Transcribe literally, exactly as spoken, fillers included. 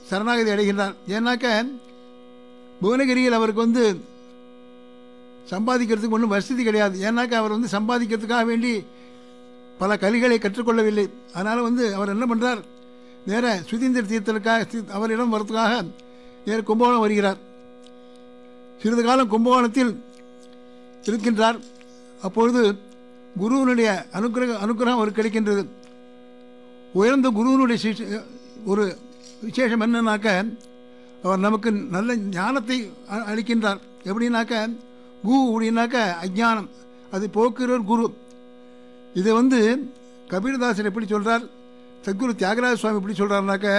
சரணாகதி அடைகின்றார். ஏன்னாக்க புவனகிரியில் அவருக்கு வந்து சம்பாதிக்கிறதுக்கு ஒன்றும் வசதி கிடையாது. ஏன்னாக்க அவர் வந்து சம்பாதிக்கிறதுக்காக வேண்டி பல கலிகளை கற்றுக்கொள்ளவில்லை. அதனால் வந்து அவர் என்ன பண்ணுறார், நேர சுதீந்திர தீர்த்தலுக்காக அவரிடம் வரத்துக்காக நேர கும்பகோணம் வருகிறார். சிறிது காலம் கும்பகோணத்தில் இருக்கின்றார். அப்பொழுது குருவனுடைய அனுக்கிரக அனுக்கிரகம் அவருக்கு கிடைக்கின்றது. உயர்ந்த குருவனுடைய ஒரு விசேஷம் என்னன்னாக்க, அவர் நமக்கு நல்ல ஞானத்தை அளிக்கின்றார். எப்படின்னாக்க, கு அப்படின்னாக்க அஜ்ஞானம், அது போக்குறவர் குரு. இதை வந்து கபீரதாசர் எப்படி சொல்கிறார், சத்குரு தியாகராஜ சுவாமி எப்படி சொல்கிறாருனாக்க,